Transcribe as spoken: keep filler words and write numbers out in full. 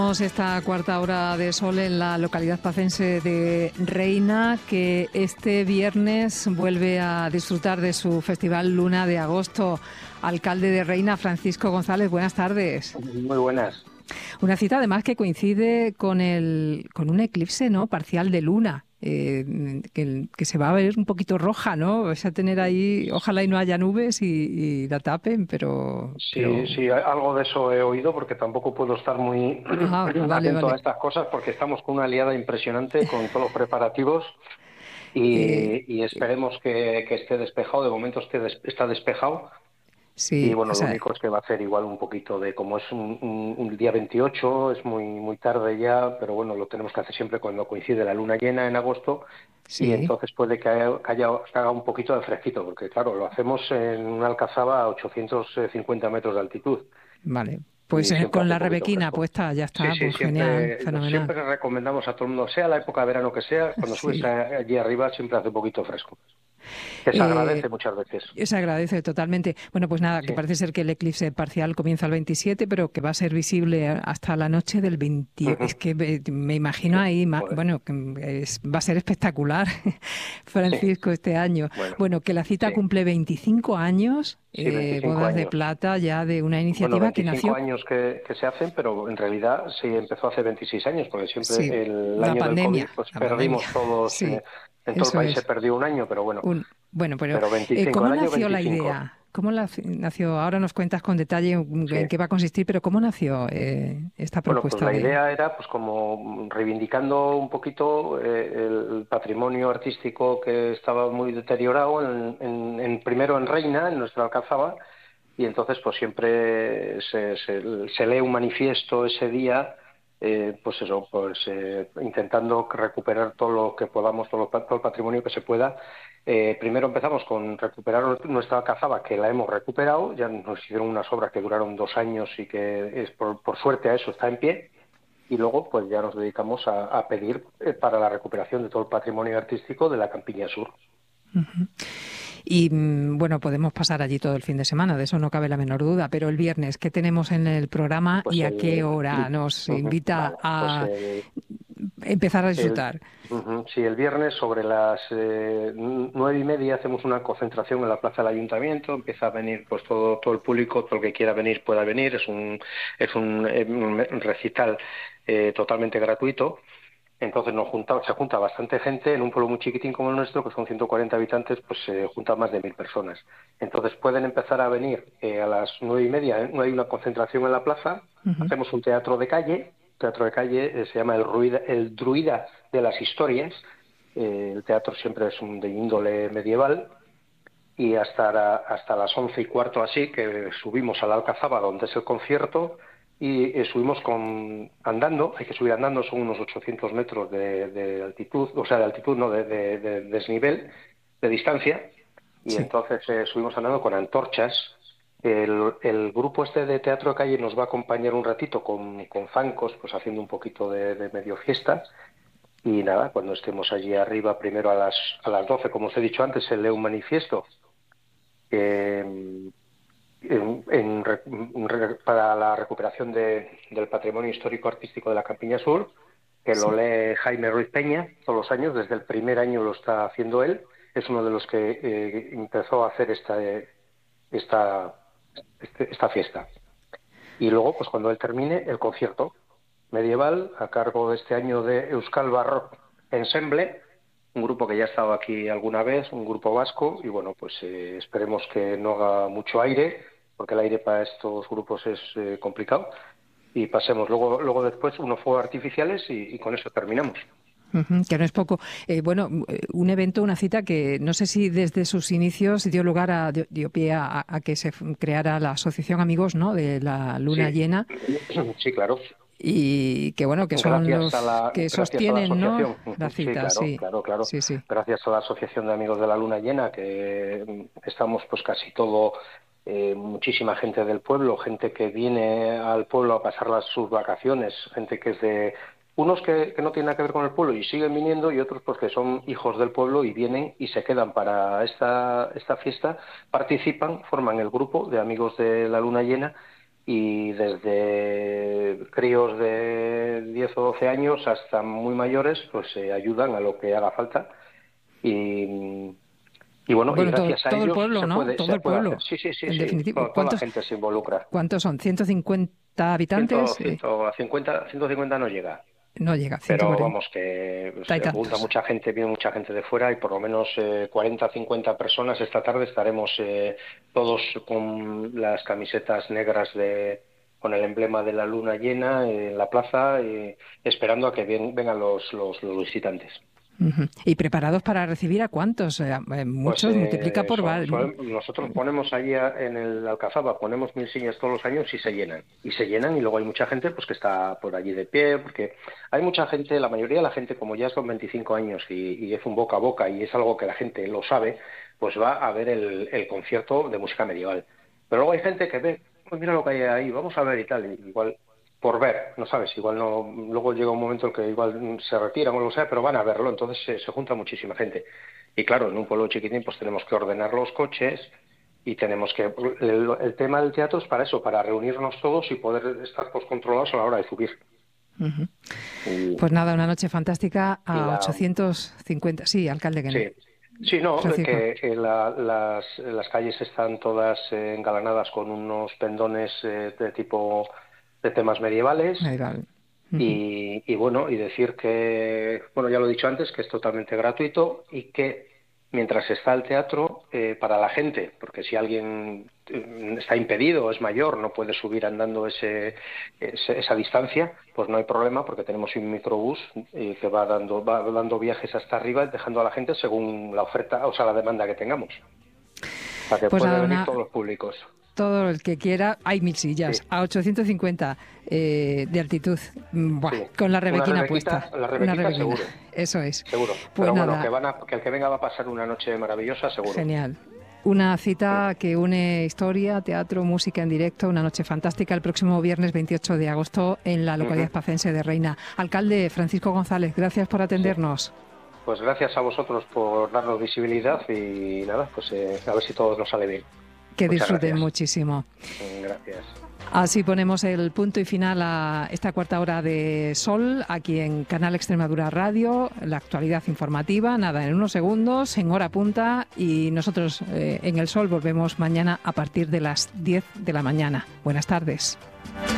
Esta cuarta hora de sol en la localidad pacense de Reina, que este viernes vuelve a disfrutar de su festival Luna de Agosto. Alcalde de Reina, Francisco González, buenas tardes. Muy buenas. Una cita además que coincide con el con un eclipse, ¿no?, parcial de luna, eh, que, que se va a ver un poquito roja, ¿no? Vais a tener ahí, ojalá y no haya nubes y, y la tapen, pero, Sí, pero... sí, algo de eso he oído porque tampoco puedo estar muy Ah, vale, atento vale. a estas cosas porque estamos con una liada impresionante con todos los preparativos Eh, y, y esperemos que, que esté despejado. De momento esté des- está despejado. Y sí, o bueno, lo sea... único es que va a hacer igual un poquito de, como es un, un- un día veintiocho, es muy muy tarde ya, pero bueno, lo tenemos que hacer siempre cuando coincide la luna llena en agosto, y Sí, entonces puede que haya, que haya- que haga un poquito de fresquito, porque claro, lo hacemos en una alcazaba a ochocientos cincuenta metros de altitud, vale. Pues y eh, siempre con hace la un poquito rebequina fresco. puesta, ya Sí, está, sí, pues genial, siempre, fenomenal. siempre recomendamos a todo el mundo, sea la época de verano que sea, cuando subes Sí. a- allí arriba siempre hace un poquito fresco, que se Eh, agradece muchas veces. Se agradece totalmente. Bueno, pues nada, que Sí. parece ser que el eclipse parcial comienza el veintisiete, pero que va a ser visible hasta la noche del veinte. Ujú. Es que me, me imagino ahí, ma- Bueno, bueno, que es- va a ser espectacular, sí, Francisco, este año. bueno, Bueno, que la cita sí. cumple veinticinco años, Sí, eh, veinticinco bodas de años. plata ya de una Bueno, iniciativa que veinticinco nació, años que, que se hacen, pero en realidad sí empezó hace veintiséis años, porque sí, siempre el la año del pandemia, COVID, pues la pandemia, perdimos todos, sí, eh, en todo el eso país se es. perdió un año, pero bueno, Un, bueno, pero pero eh, veinticinco, ¿cómo el año nació la veinticinco. idea? ¿Cómo la- nació? Ahora nos cuentas con detalle Sí. en qué va a consistir, pero ¿cómo nació eh, esta Bueno, pues propuesta la de...? idea era pues como reivindicando un poquito eh, el patrimonio artístico que estaba muy deteriorado en, en- en- primero en Reina, en nuestra alcazaba, y entonces pues siempre se, se- se lee un manifiesto ese día, eh, pues eso, pues eh, intentando recuperar todo lo que podamos, todo, lo- todo el patrimonio que se pueda. Eh, primero empezamos con recuperar nuestra alcazaba, que la hemos recuperado, ya nos hicieron unas obras que duraron dos años y que es, por, por suerte a eso está en pie, y luego pues ya nos dedicamos a, a pedir eh, para la recuperación de todo el patrimonio artístico de la Campiña Sur. Ujú. Y mm, bueno, podemos pasar allí todo el fin de semana, de eso no cabe la menor duda, pero el viernes, ¿qué tenemos en el programa Pues y a qué el, hora nos ujú, invita vale, pues a el, empezar a el, disfrutar? ujú, sí, el viernes sobre las eh, nueve y media hacemos una concentración en la plaza del Ayuntamiento. Empieza a venir pues todo todo el público, todo el que quiera venir pueda venir. Es un es un, eh, un recital eh, totalmente gratuito. Entonces nos junta, se junta bastante gente en un pueblo muy chiquitín como el nuestro, que son ciento cuarenta habitantes, pues se juntan más de mil personas. Entonces pueden empezar a venir eh, a las nueve y media, ¿eh? No hay una concentración en la plaza, Ujú. hacemos un teatro de calle, teatro de calle eh, se llama el, Ruida, el Druida de las Historias. Eh, el teatro siempre es un de índole medieval, y hasta, la- hasta las once y cuarto así, que subimos a la Alcazaba, donde es el concierto, y eh, subimos con andando, hay que subir andando, son unos ochocientos metros de, de altitud, o sea, de altitud, no, de, de- de desnivel, de distancia, y Sí. entonces eh, subimos andando con antorchas. El, el grupo este de teatro de calle nos va a acompañar un ratito con, con zancos, pues haciendo un poquito de, de medio fiesta, y nada, cuando estemos allí arriba, primero a las, a las doce, como os he dicho antes, se lee un manifiesto eh, en- en re- re- para la recuperación de- del patrimonio histórico-artístico de la Campiña Sur, que lo Sí. lee Jaime Ruiz Peña todos los años, desde el primer año lo está haciendo él, es uno de los que eh, empezó a hacer esta, eh, esta, este- esta fiesta. Y luego, pues cuando él termine, el concierto medieval a cargo de este año de Euskal Barrock Ensemble, un grupo que ya ha estado aquí alguna vez, un grupo vasco, y bueno, pues eh, esperemos que no haga mucho aire, porque el aire para estos grupos es eh, complicado, y pasemos luego, luego después unos fuegos artificiales y, y con eso terminamos. Ujú, que no es poco. Eh, bueno, eh, un evento, una cita que no sé si desde sus inicios dio lugar a, dio, dio pie a, a que se f- creara la Asociación Amigos, ¿no?, de la Luna Sí, Llena, sí, claro. y que bueno, que son Gracias a los la, que gracias a la sostienen, ¿no?, asociación. la Ujú, sí, cita, claro, sí, claro, claro. sí, sí. Gracias a la Asociación de Amigos de la Luna Llena, que mm, estamos pues casi todo, eh, muchísima gente del pueblo, gente que viene al pueblo a pasar las, sus vacaciones, gente que es de unos que, que no tienen nada que ver con el pueblo y siguen viniendo, y otros pues que son hijos del pueblo y vienen y se quedan para esta, esta fiesta, participan, forman el grupo de Amigos de la Luna Llena, y desde críos de diez o doce años hasta muy mayores pues se ayudan a lo que haga falta y, y bueno, y Bueno, todo, gracias a todo el ellos pueblo, se ¿no? puede Todo se el puede hacer. pueblo, Sí, sí, sí, en sí, definitiva. toda, toda la ¿Cuántos, gente se involucra. cuántos son? ¿ciento cincuenta habitantes? cien, Eh, cien, a cincuenta, ciento cincuenta no llega. no llega, Pero ciento cuarenta vamos, que pues, y se junta tantos. mucha gente, viene mucha gente de fuera y por lo menos eh, cuarenta, cincuenta personas. Esta tarde estaremos eh, todos con las camisetas negras de con el emblema de la luna llena en la plaza, eh, esperando a que ven- vengan los, los, los visitantes. Ujú. ¿Y preparados para recibir a cuántos? Eh, eh, Pues muchos, multiplica eh, por... so- va- so- nosotros ponemos allí a- en el Alcazaba, ponemos mil sillas todos los años y se llenan. Y se llenan y luego hay mucha gente pues que está por allí de pie, porque hay mucha gente, la mayoría de la gente, como ya son veinticinco años y, y es un boca a boca y es algo que la gente lo sabe, pues va a ver el, el concierto de música medieval. Pero luego hay gente que ve, pues mira lo que hay ahí, vamos a ver y tal, y igual por ver, no sabes, igual no, luego llega un momento en que igual se retiran o lo sea, pero van a verlo, entonces se, se junta muchísima gente. Y claro, en un pueblo chiquitín pues tenemos que ordenar los coches y tenemos que... El, el tema del teatro es para eso, para reunirnos todos y poder estar pues controlados a la hora de subir. Ujú. Y, Pues nada, una noche fantástica y a la... ochocientos cincuenta. Sí, alcalde, que no. Sí, sí, no, Francisco. que, que la- las, las calles están todas eh, engalanadas con unos pendones eh, de tipo de temas medievales. Medieval. Ujú. Y, y bueno, y decir que, bueno, ya lo he dicho antes, que es totalmente gratuito y que mientras está el teatro, eh, para la gente, porque si alguien eh, está impedido, es mayor, no puede subir andando ese, ese- esa distancia, pues no hay problema porque tenemos un microbús eh, que va dando, va dando viajes hasta arriba, dejando a la gente según la oferta, o sea, la demanda que tengamos. O sea, que Pues puede nada, venir una, todos los públicos. todo el que quiera, hay mil Sí, sillas, a ochocientos cincuenta eh, de altitud. Mm, Buah, sí. con la Una rebequina puesta. rebequita, la Una rebequita rebequina, seguro. eso es. Seguro, Pues pero bueno, que nada, van a, que el que venga va a pasar una noche maravillosa, seguro. genial. Una Sí. cita que une historia, teatro, música en directo, una noche fantástica el próximo viernes veintiocho de agosto en la localidad Ujú. pacense de Reina. Alcalde Francisco González, gracias por Sí. atendernos. Pues gracias a vosotros por darnos visibilidad y nada, pues eh, a ver si todo nos sale bien. Que Muchas disfruten gracias. muchísimo. Gracias. Así ponemos el punto y final a esta cuarta hora de Sol aquí en Canal Extremadura Radio, la actualidad informativa, nada, en unos segundos, en hora punta y nosotros eh, en el Sol volvemos mañana a partir de las diez de la mañana. Buenas tardes.